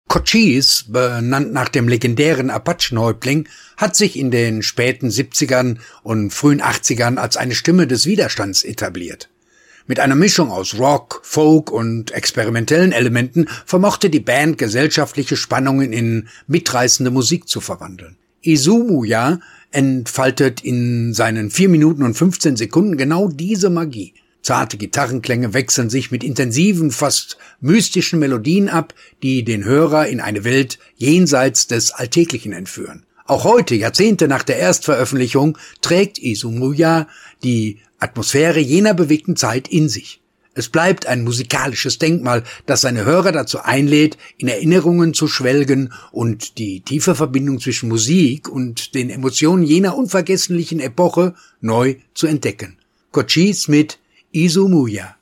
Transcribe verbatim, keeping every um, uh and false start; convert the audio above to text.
Cochise, benannt nach dem legendären Apachenhäuptling, hat sich in den späten siebzigern und frühen achtzigern als eine Stimme des Widerstands etabliert. Mit einer Mischung aus Rock, Folk und experimentellen Elementen vermochte die Band gesellschaftliche Spannungen in mitreißende Musik zu verwandeln. Izumuya entfaltet in seinen vier Minuten und fünfzehn Sekunden genau diese Magie. Zarte Gitarrenklänge wechseln sich mit intensiven, fast mystischen Melodien ab, die den Hörer in eine Welt jenseits des Alltäglichen entführen. Auch heute, Jahrzehnte nach der Erstveröffentlichung, trägt Izumuya die Atmosphäre jener bewegten Zeit in sich. Es bleibt ein musikalisches Denkmal, das seine Hörer dazu einlädt, in Erinnerungen zu schwelgen und die tiefe Verbindung zwischen Musik und den Emotionen jener unvergesslichen Epoche neu zu entdecken. Cochise mit Izumuya.